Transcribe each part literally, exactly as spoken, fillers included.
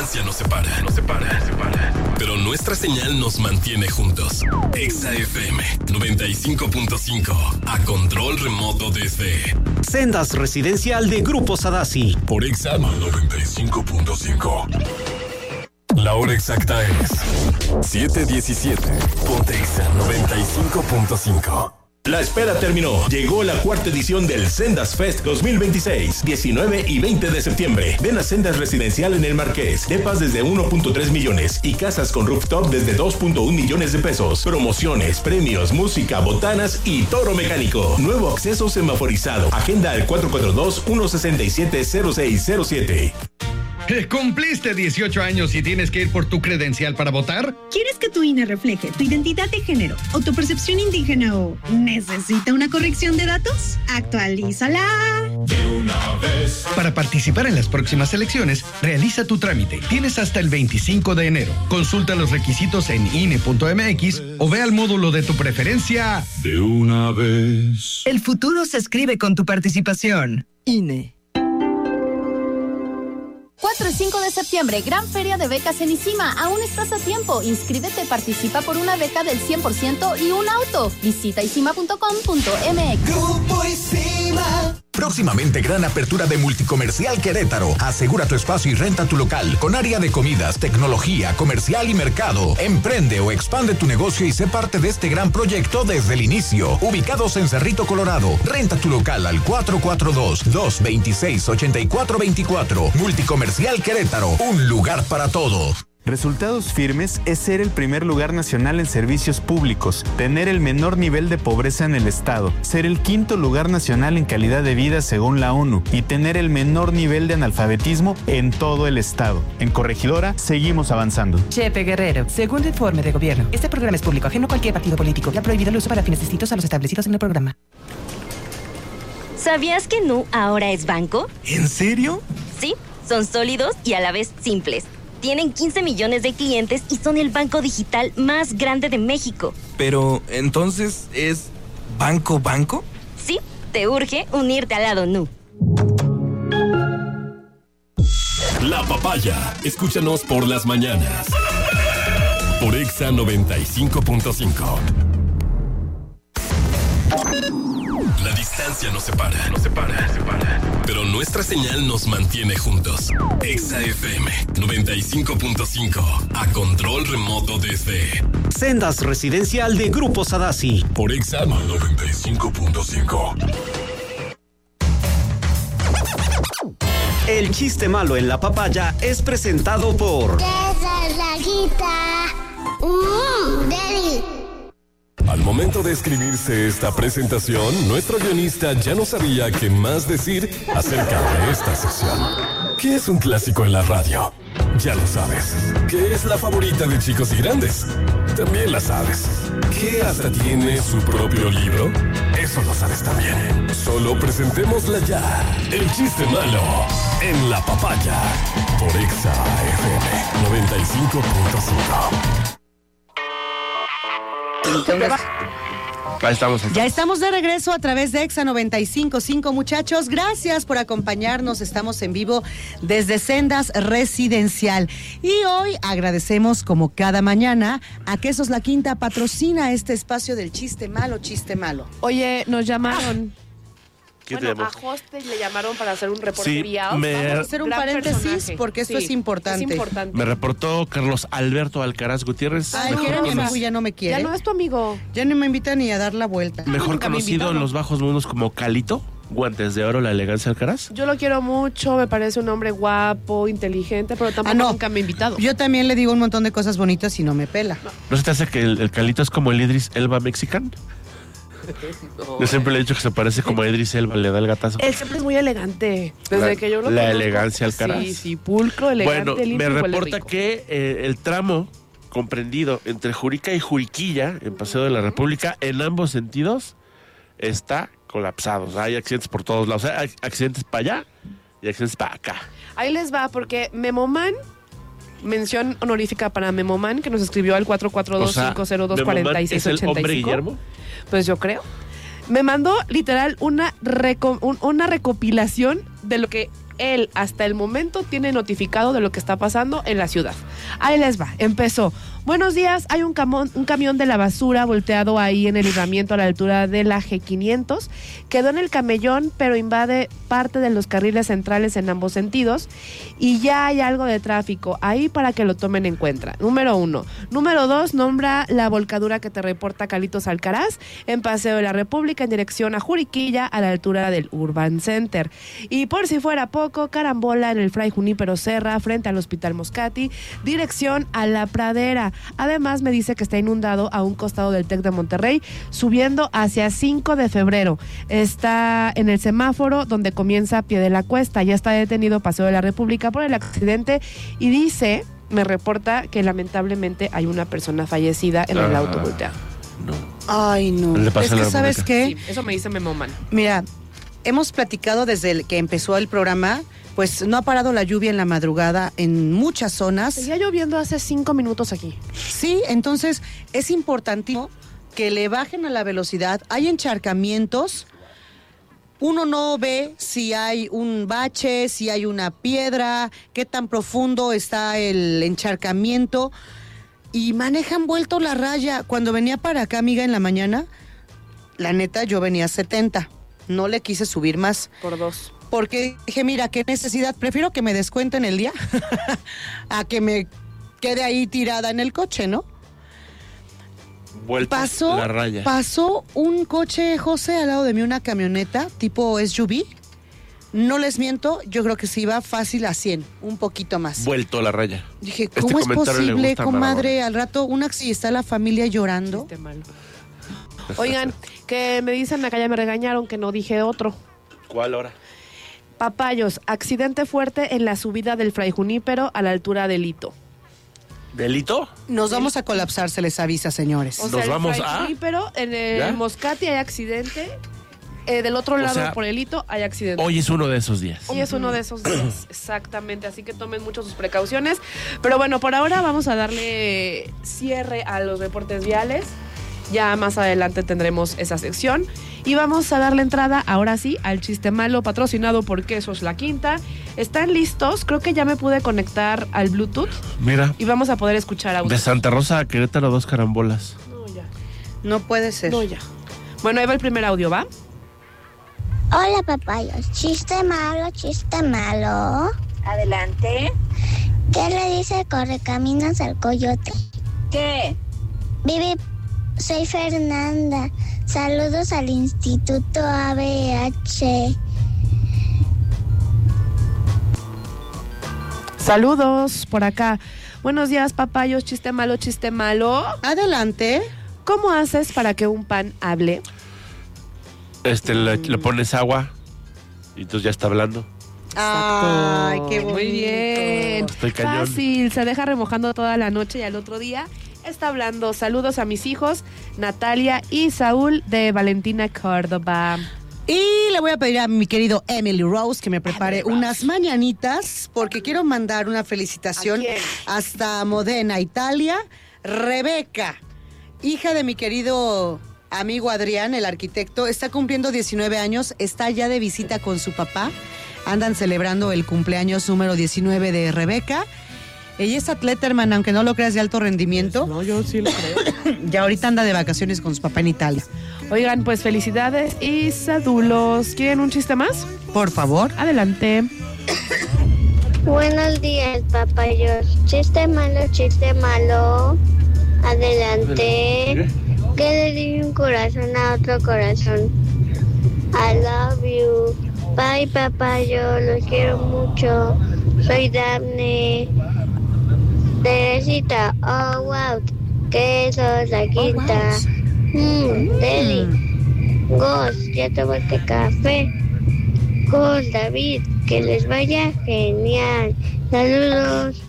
distancia nos separa, nos separa, nos separa. Pero nuestra señal nos mantiene juntos. Exa F M noventa y cinco punto cinco. A control remoto desde Sendas Residencial de Grupo Sadasi. Por Exa noventa y cinco punto cinco. La hora exacta es siete diecisiete. Ponte Exa noventa y cinco punto cinco. La espera terminó. Llegó la cuarta edición del Sendas Fest dos mil veintiséis, diecinueve y veinte de septiembre. Ven a Sendas Residencial en el Marqués. Depas desde uno punto tres millones y casas con rooftop desde dos punto uno millones de pesos. Promociones, premios, música, botanas y toro mecánico. Nuevo acceso semaforizado. Agenda al cuatro cuatro dos, uno seis siete, cero seis cero siete. ¿Cumpliste dieciocho años y tienes que ir por tu credencial para votar? ¿Quieres que tu I N E refleje tu identidad de género o tu percepción indígena o necesita una corrección de datos? ¡Actualízala! De una vez. Para participar en las próximas elecciones, realiza tu trámite. Tienes hasta el veinticinco de enero. Consulta los requisitos en I N E punto M X o ve al módulo de tu preferencia. De una vez. El futuro se escribe con tu participación. I N E. cuatro y cinco de septiembre, gran feria de becas en ICIMA. Aún estás a tiempo. Inscríbete, participa por una beca del cien por ciento y un auto. Visita isima punto com punto m x. Grupo ICIMA. Próximamente gran apertura de Multicomercial Querétaro. Asegura tu espacio y renta tu local con área de comidas, tecnología, comercial y mercado. Emprende o expande tu negocio y sé parte de este gran proyecto desde el inicio. Ubicados en Cerrito, Colorado. Renta tu local al cuatro cuatro dos, dos dos seis, ocho cuatro dos cuatro. Multicomercial Querétaro. Un lugar para todos. Resultados Firmes es ser el primer lugar nacional en servicios públicos, tener el menor nivel de pobreza en el estado, ser el quinto lugar nacional en calidad de vida según la ONU y tener el menor nivel de analfabetismo en todo el estado. En Corregidora seguimos avanzando. Chepe Guerrero, segundo informe de gobierno. Este programa es público, ajeno a cualquier partido político. Ha prohibido el uso para fines distintos a los establecidos en el programa. ¿Sabías que Nu ahora es banco? ¿En serio? Sí, son sólidos y a la vez simples. Tienen quince millones de clientes y son el banco digital más grande de México. Pero, ¿entonces es banco banco? Sí, te urge unirte al lado Nu. La Papaya. Escúchanos por las mañanas. Por Exa noventa y cinco punto cinco. La distancia nos separa, nos separa, nos separa. Pero nuestra señal nos mantiene juntos. Exa F M noventa y cinco punto cinco. A control remoto desde Sendas Residencial de Grupo Sadasi. Por Exa noventa y cinco punto cinco. El chiste malo en La Papaya es presentado por Queso Mmm, Deli. Al momento de escribirse esta presentación, nuestro guionista ya no sabía qué más decir acerca de esta sección. ¿Qué es un clásico en la radio? Ya lo sabes. ¿Qué es la favorita de chicos y grandes? También la sabes. ¿Qué hasta tiene su propio libro? Eso lo sabes también. Solo presentémosla ya. El chiste malo en La Papaya. Por Exa F M noventa y cinco punto cinco. Ahí estamos, ahí ya estamos de regreso a través de Exa noventa y cinco punto cinco, muchachos. Gracias por acompañarnos. Estamos en vivo desde Sendas Residencial. Y hoy agradecemos, como cada mañana, a Quesos La Quinta. Patrocina este espacio del chiste malo, chiste malo. Oye, nos llamaron. Bueno, a Hostel le llamaron para hacer un reporte sí, vía. Me... Vamos a hacer un Gran paréntesis personaje. porque esto sí, es importante. Es importante. Me reportó Carlos Alberto Alcaraz Gutiérrez. Ay, mejor que era mi cono... amigo y ya no me quiere. Ya no es tu amigo. Ya no me invita ni a dar la vuelta. Mejor conocido en los bajos mundos como Calito. Guantes de oro, la elegancia Alcaraz. Yo lo quiero mucho, me parece un hombre guapo, inteligente, pero tampoco ah, no. nunca me ha invitado. Yo también le digo un montón de cosas bonitas y no me pela. ¿No, ¿No se te hace que el, el Calito es como el Idris Elba mexicano? No. Yo siempre le he dicho que se parece como a Idris Elba, le da el gatazo. Él siempre es muy elegante. Desde la, que yo lo La conozco, elegancia Alcaraz. Sí, sí, pulcro, elegante, bueno, limpio, me huele reporta rico. que eh, el tramo comprendido entre Jurica y Juriquilla, en Paseo de la República, en ambos sentidos, está colapsado. O sea, hay accidentes por todos lados. O sea, hay accidentes para allá y accidentes para acá. Ahí les va, porque Memoman, mención honorífica para Memoman, que nos escribió al cuatro cuatro dos, cinco cero dos, cuatro seis ocho cinco. ¿Es el hombre Guillermo? Pues yo creo. Me mandó literal una, reco- un, una recopilación de lo que él hasta el momento tiene notificado de lo que está pasando en la ciudad. Ahí les va, empezó. Buenos días, hay un, camón, un camión de la basura volteado ahí en el libramiento a la altura de la G quinientos. Quedó en el camellón, pero invade parte de los carriles centrales en ambos sentidos. Y ya hay algo de tráfico ahí para que lo tomen en cuenta. Número uno. Número dos, nombra la volcadura que te reporta Carlitos Alcaraz en Paseo de la República en dirección a Juriquilla a la altura del Urban Center. Y por si fuera poco, carambola en el Fray Junípero Serra frente al Hospital Moscati, dirección a La Pradera. Además me dice que está inundado a un costado del TEC de Monterrey, subiendo hacia cinco de febrero. Está en el semáforo donde comienza Pie de la Cuesta. Ya está detenido Paseo de la República por el accidente y dice, me reporta que lamentablemente hay una persona fallecida en ah, el auto volteado. No. Ay, no. Le pasa es que, la ¿sabes muñeca? qué? Sí, eso me dice Memoman. Mira, hemos platicado desde el que empezó el programa. Pues no ha parado la lluvia en la madrugada en muchas zonas. Seguía lloviendo hace cinco minutos aquí. Sí, entonces es importantísimo que le bajen a la velocidad. Hay encharcamientos. Uno no ve si hay un bache, si hay una piedra, qué tan profundo está el encharcamiento. Y manejan vuelto la raya. Cuando venía para acá, amiga, en la mañana, la neta, yo venía a setenta. No le quise subir más. Por dos. Porque dije, mira, qué necesidad, prefiero que me descuenten el día a que me quede ahí tirada en el coche, ¿no? Vuelta pasó, la raya. Pasó un coche, José, al lado de mí, una camioneta tipo S U V. No les miento, yo creo que se iba fácil a cien, un poquito más. Vuelto la raya. Dije, ¿cómo este es posible, comadre? Al rato, una si está la familia llorando. Oigan, que me dicen acá, ya me regañaron que no dije otro. ¿Cuál hora? Papayos, accidente fuerte en la subida del Fray Junípero a la altura del Hito. ¿Del Hito? Nos vamos a colapsar, se les avisa, señores. O sea, Nos vamos Fray a... Junípero, en el ¿Ya? Moscati hay accidente. Eh, del otro lado, o sea, por el Hito, hay accidente. Hoy es uno de esos días. Hoy es uno de esos días, exactamente. Así que tomen mucho sus precauciones. Pero bueno, por ahora vamos a darle cierre a los reportes viales. Ya más adelante tendremos esa sección. Y vamos a darle entrada, ahora sí, al chiste malo, patrocinado por Quesos La Quinta. ¿Están listos? Creo que ya me pude conectar al Bluetooth. Mira. Y vamos a poder escuchar audio. De Santa Rosa a Querétaro, dos carambolas. No, ya. No puede ser. No, ya. Bueno, ahí va el primer audio, ¿va? Hola, papayos. Chiste malo, chiste malo. Adelante. ¿Qué le dice Correcaminos al coyote? ¿Qué? Vive, soy Fernanda. Saludos al Instituto A B H. Saludos por acá. Buenos días, papayos. Chiste malo, chiste malo. Adelante. ¿Cómo haces para que un pan hable? Este, le, le pones agua y entonces ya está hablando. Ay, qué bonito. Muy bien. Estoy cañón. Fácil, se deja remojando toda la noche y al otro día está hablando. Saludos a mis hijos, Natalia y Saúl de Valentina, Córdoba. Y le voy a pedir a mi querido Emily Rose que me prepare unas mañanitas porque quiero mandar una felicitación hasta Modena, Italia. Rebeca, hija de mi querido amigo Adrián, el arquitecto, está cumpliendo diecinueve años, está ya de visita con su papá. Andan celebrando el cumpleaños número diecinueve de Rebeca. Ella es atleta, hermana, aunque no lo creas, de alto rendimiento. No, yo sí lo creo. Ya ahorita anda de vacaciones con su papá en Italia. Oigan, pues felicidades y saludos. ¿Quieren un chiste más? Por favor. Adelante. Buenos días, papayos. Chiste malo, chiste malo. Adelante. ¿Qué le dice un corazón a otro corazón? I love you. Bye, papayo. Los quiero mucho. Soy Daphne. Teresita. Oh, wow. Quesos La Quinta. Mmm, deli. Gos, ya tomaste café. Gos, David. Que les vaya genial. Saludos.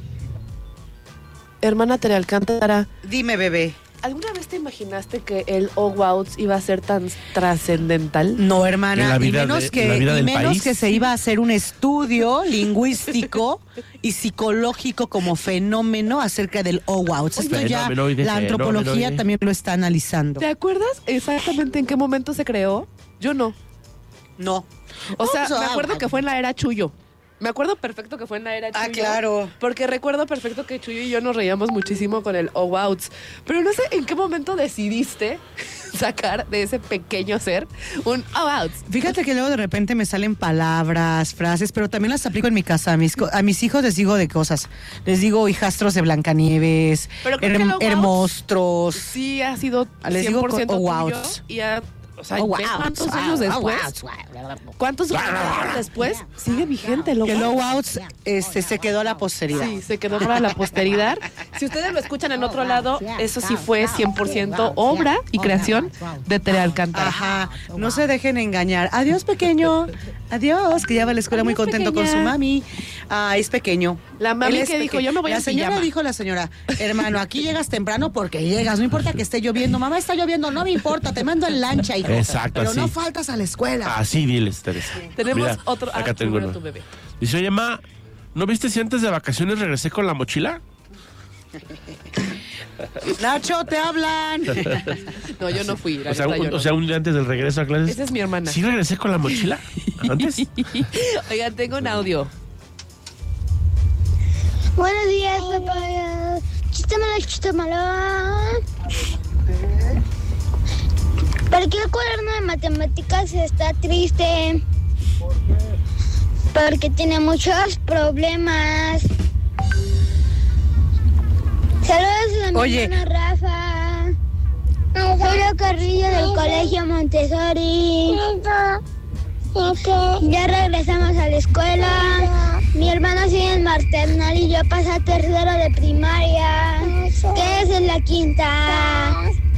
Hermana Tere Alcántara. Dime, bebé. ¿Alguna vez te imaginaste que el Oh Wow iba a ser tan trascendental? No, hermana, y menos, de, que, y menos que se iba a hacer un estudio lingüístico y psicológico como fenómeno acerca del Oh Wow. Esto ya la antropología también lo está analizando. ¿Te acuerdas exactamente en qué momento se creó? Yo no. No. O sea, me acuerdo que fue en la era Chuyo. Me acuerdo perfecto que fue en la era Chuyo. Ah, claro. Porque recuerdo perfecto que Chuyo y yo nos reíamos muchísimo con el Oh Outs. Pero no sé en qué momento decidiste sacar de ese pequeño ser un Oh Outs. Fíjate que luego de repente me salen palabras, frases, pero también las aplico en mi casa. A mis, co- a mis hijos les digo de cosas. Les digo hijastros de Blancanieves, Pero creo que el Oh Outs hermostros. Sí ha sido Les digo cien por ciento Oh tuyo. Outs. Y ha, o sea, Oh, ¿ves wow. ¿cuántos Oh, años wow. después? Oh, wow. ¿Cuántos años después sigue vigente el Oh Que el Outs? Oh Outs este, se quedó a la posteridad. Sí, se quedó para la posteridad. Si ustedes lo escuchan en otro lado, eso sí fue cien por ciento obra y creación de Tere Alcántara. Ajá, no se dejen engañar. Adiós, pequeño. Adiós, que ya va a la escuela muy Adiós, contento con pequeña. su mami. Ah, es pequeño. La mami Él es que dijo, peque- yo me voy La en señora pijama. dijo la señora, hermano, aquí llegas temprano porque llegas, no importa que esté lloviendo. Mamá, está lloviendo, no me importa, te mando en lancha, hijo. Exacto, Pero así. no faltas a la escuela. Así diles, Teresa. Tenemos Mira, otro. Ah, acá tengo primero uno. tu bebé. Dice, oye, ma, ¿no viste si antes de vacaciones regresé con la mochila? Nacho, te hablan. No, yo no fui. La O sea, neta, un, yo no. o sea, un día antes del regreso a clases. Esa es mi hermana. ¿Sí regresé con la mochila antes? Oigan, tengo un audio. Buenos días, papá. Chiste malo, chiste malo. ¿Por qué el cuaderno de matemáticas está triste? Porque tiene muchos problemas. Saludos a mi Oye. hermano Rafa. Julio Carrillo del Colegio Montessori. Ya regresamos a la escuela. Mi hermano sigue en maternal y yo paso a tercero de primaria. ¿Qué es en la quinta?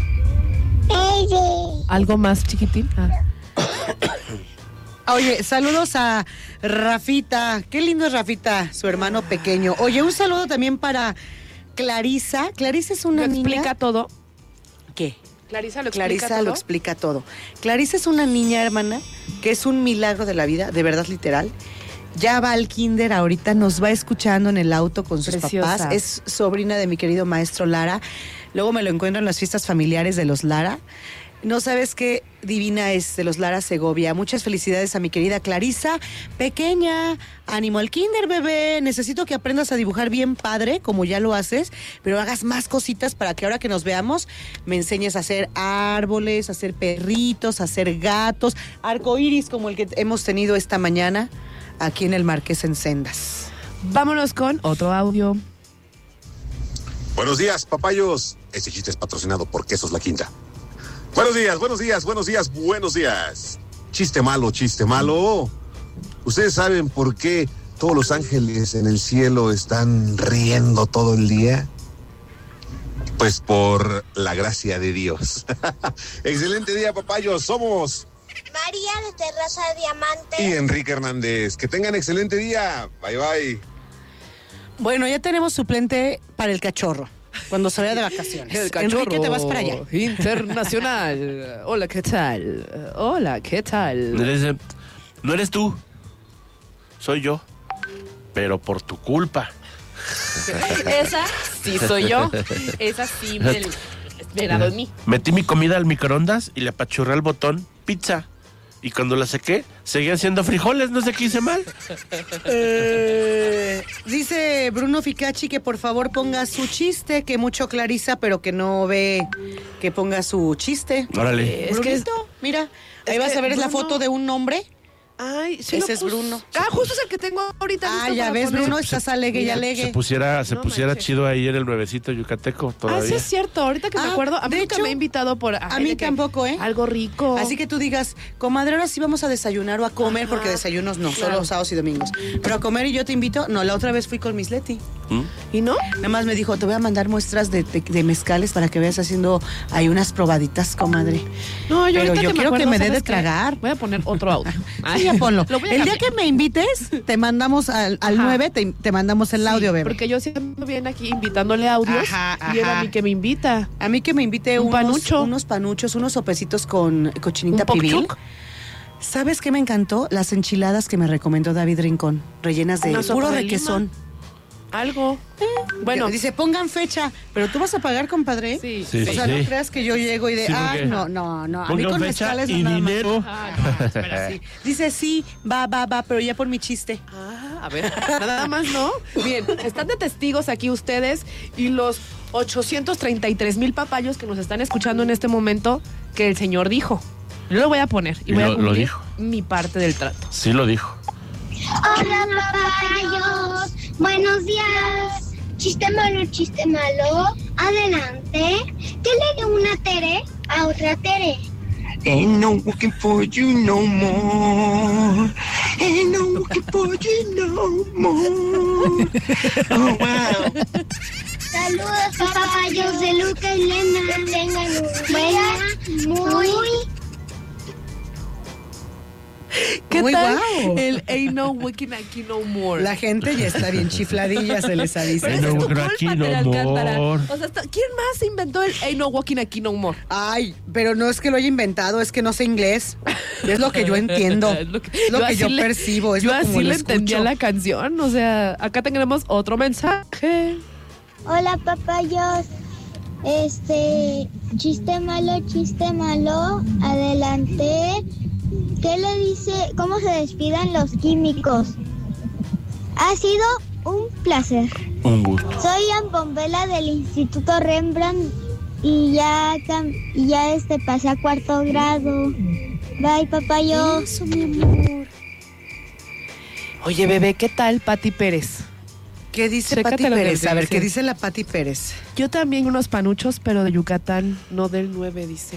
¿Algo más chiquitín? Ah. Oye, saludos a Rafita. Qué lindo es Rafita, su hermano pequeño. Oye, un saludo también para Clarisa. Clarisa es una ¿Lo niña. explica todo? ¿Qué? Clarisa lo explica Clarisa todo. lo explica todo. Clarisa es una niña, hermana, que es un milagro de la vida, de verdad literal. Ya va al kinder ahorita, nos va escuchando en el auto con sus Preciosa. papás. Es sobrina de mi querido maestro Lara. Luego me lo encuentro en las fiestas familiares de los Lara. No sabes qué divina es de los Lara Segovia. Muchas felicidades a mi querida Clarisa. Pequeña, ánimo al kinder, bebé. Necesito que aprendas a dibujar bien padre, como ya lo haces, pero hagas más cositas para que ahora que nos veamos me enseñes a hacer árboles, a hacer perritos, a hacer gatos, arcoíris como el que hemos tenido esta mañana aquí en el Marqués en Sendas. Vámonos con otro audio. Buenos días, papayos. Este chiste es patrocinado por Quesos La Quinta. Buenos días, buenos días, buenos días, buenos días. Chiste malo, chiste malo. ¿Ustedes saben por qué todos los ángeles en el cielo están riendo todo el día? Pues por la gracia de Dios. Excelente día, papayos. Somos María de Terraza Diamante. y Enrique Hernández. Que tengan excelente día. Bye, bye. Bueno, ya tenemos suplente para el cachorro, cuando se vaya de vacaciones. El cachorro Enrique, te vas para allá. internacional. Hola, ¿qué tal? Hola, ¿qué tal? Eres, eh, no eres tú, soy yo, pero por tu culpa. Esa sí soy yo. Esa sí me esperado en mí. Metí mi comida al microondas y le apachurré el botón pizza. Y cuando la sequé, seguían siendo frijoles, no sé qué hice mal. Eh, dice Bruno Ficacci que por favor ponga su chiste, que mucho Clarisa, pero que no ve que ponga su chiste. Órale. Es que es, mira, ahí vas que a ver, es la Bruno- foto de un hombre. Ay, sí Ese lo es pus- Bruno. Ah, justo es el que tengo ahorita. Ah, listo ya para ves, poner. Bruno, estás alegue y Mira, alegue. Se pusiera, se No pusiera manches. chido ahí en el nuevecito yucateco Ah, todavía. sí es cierto. Ahorita que me Ah, acuerdo, a mí de nunca hecho, me ha invitado por... A mí tampoco, ¿eh? Algo rico. Así que tú digas, comadre, ahora sí vamos a desayunar o a comer, porque desayunos no, claro. solo sábados y domingos. Pero a comer y yo te invito, no, la otra vez fui con Miss Leti. ¿Mm? ¿Y no? Nada más me dijo, te voy a mandar muestras de, de, de mezcales para que veas haciendo ahí unas probaditas, comadre. No, yo Pero ahorita yo que quiero me que acuerdo, me dé ¿sabes de qué? tragar. Voy a poner otro audio. Sí, ya ponlo. Lo voy a El día cambiar. que me invites, te mandamos al, al Ajá. nueve, te, te mandamos el audio, bebé. Porque yo siempre viene aquí invitándole audios Ajá, y él ajá. a mí que me invita. A mí que me invite Un unos, panucho. unos panuchos, unos sopecitos con cochinita ¿Un poc pibil. chuc? ¿Sabes qué me encantó? Las enchiladas que me recomendó David Rincón, rellenas de Una sopa puro de requesón. Algo. Eh, bueno. Dice, pongan fecha, pero tú vas a pagar, compadre. Sí. Sí, o sea, sí. no creas que yo llego y de, Sí, ah, porque- no, no, no. A mí Pongan con fecha mezcales y no nada más. dinero. Ah, no, espera, sí. Dice, sí, va, va, va, pero ya por mi chiste. Ah, a ver, nada más, ¿no? Bien, están de testigos aquí ustedes y los ochocientos treinta y tres mil papayos que nos están escuchando en este momento que el señor dijo. Yo lo voy a poner y, Y voy lo- a lo cumplir dijo. mi parte del trato. Sí lo dijo. Hola, papayos. Buenos días. Chiste malo, chiste malo. Adelante. ¿Qué le dio una Tere a otra Tere? Ain't no looking for you no more. Ain't no looking for you no more. Oh, wow. Saludos, papayos de Luca y Lena. Que tengan un día muy... ¿Qué Muy tal guau. el Ain't No Wicked Aquí No More? La gente ya está bien chifladilla, se les avisa. Pero esa es tu culpa, Aquí no Tere Alcántara. more. O sea, hasta- ¿quién más inventó el Ain't No Walking Aquí No More? Ay, pero no es que lo haya inventado, es que no sé inglés. Es lo que yo entiendo. Es lo que, Es lo que así yo le- percibo, es yo lo como así lo le entendía escucho. la canción. O sea, acá tenemos otro mensaje. Hola, papayos. Este, chiste malo, chiste malo. Adelante. ¿Qué le dice? ¿Cómo se despiden los químicos? Ha sido un placer. Un gusto. Soy Ampombela del Instituto Rembrandt y ya, cam- y ya este pasé a cuarto grado. Bye, papayos. Eso, mi amor. Oye, bebé, ¿qué tal Pati Pérez? ¿Qué dice Chécate Pati lo que Pérez? te A ver, dice. ¿qué dice la Pati Pérez? Yo también unos panuchos, pero de Yucatán, no del nueve, dice.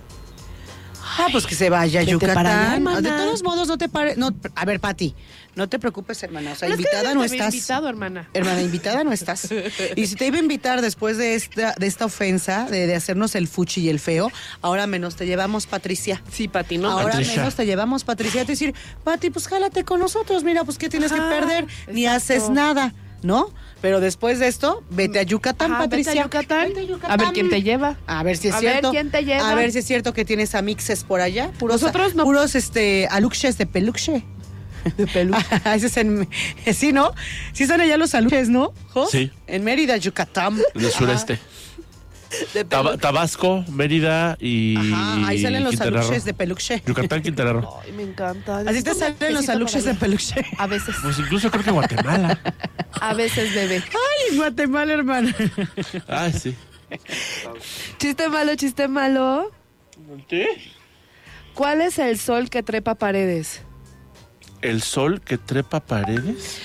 Ah, pues que se vaya a Vete Yucatán. para allá, hermana. De todos modos, no te pare... No, a ver, Pati, no te preocupes, hermana. O sea, Pero es que invitada yo no te había estás. invitado, hermana. Hermana, invitada no estás. Y si te iba a invitar después de esta, de esta ofensa, de, de hacernos el fuchi y el feo, ahora menos te llevamos, Patricia. Sí, Pati, ¿no? Ahora Patricia. menos te llevamos, Patricia. Te decir, Pati, pues jálate con nosotros. Mira, pues qué tienes Ajá, que perder. Ni exacto. haces nada, ¿no? Pero después de esto, vete a Yucatán, Ajá, vete a Patricia. Yucatán. Vete a Yucatán. A ver quién te lleva. A ver si es A ver cierto. quién te lleva. A ver si es cierto que tienes amixes por allá. Puros, Nosotros no. Puros este, aluxes de peluche. De peluche. Ese es en... Sí, ¿no? Sí son allá los aluxes, ¿no, Jo? Sí. En Mérida, Yucatán. En el sureste. De Taba- peluche. Tabasco, Mérida y. Ajá, ahí salen los Quintana Roo. aluxes de peluche. Yucatán, Quintana Roo. Ay, me encanta. Así te Necesito salen un los besito aluxes para de peluche. mí. A veces. Pues incluso creo que Guatemala. A veces, bebé. Ay, en Guatemala, hermana. Ay, sí. Chiste malo, chiste malo. ¿Sí? ¿Cuál es el sol que trepa paredes? ¿El sol que trepa paredes?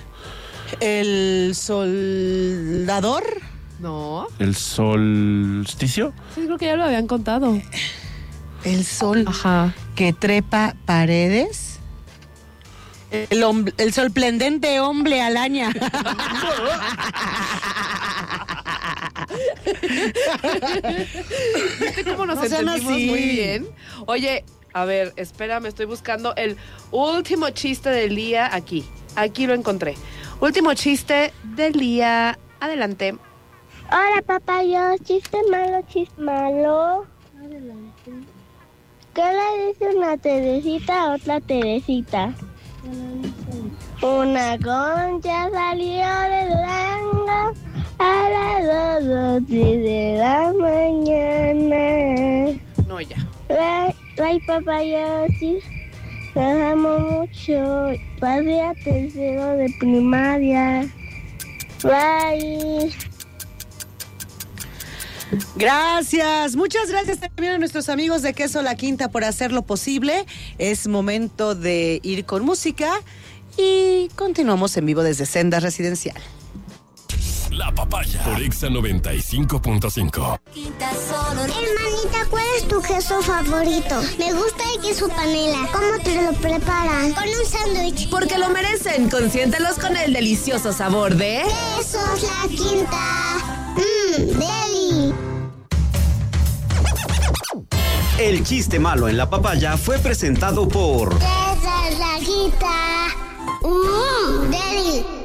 El soldador. No. ¿El solsticio? Sí, creo que ya lo habían contado. El sol Ajá. que trepa paredes. El, hom- el sorprendente hombre alaña. ¿Viste cómo nos No sean entendimos así. muy bien? Oye, a ver, espérame, estoy buscando el último chiste del día aquí. Aquí lo encontré. Último chiste del día. Adelante. Hola, papayos. Chiste malo, chiste malo. Adelante. ¿Qué le dice una Teresita a otra Teresita? Una concha salió de Durango a las dos de la mañana. No, ya. Bye, bye, papayos. Los amo mucho. Pasé a tercero de primaria. Bye. Gracias, muchas gracias también a nuestros amigos de Queso La Quinta por hacerlo posible. Es momento de ir con música y continuamos en vivo desde Senda Residencial. La papaya por Exa noventa y cinco punto cinco. Hermanita, ¿cuál es tu queso favorito? Me gusta el queso panela. ¿Cómo te lo preparan? Con un sándwich. Porque lo merecen, consiéntelos con el delicioso sabor de... Quesos La Quinta. Mmm, deli. El chiste malo en la papaya fue presentado por... Quesos La Quinta. Mmm, deli.